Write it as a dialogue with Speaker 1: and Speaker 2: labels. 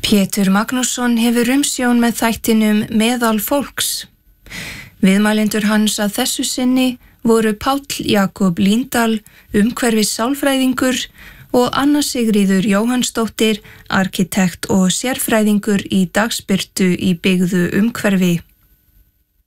Speaker 1: Pétur Magnússon hefur umsjón með þættinum Meðal fólks. Viðmælendur hans að þessu sinni voru Páll Jakob Líndal, umhverfis sálfræðingur, og Anna Sigríður Jóhannsdóttir, arkitekt og sérfræðingur í dagsbirtu í byggðu umhverfi.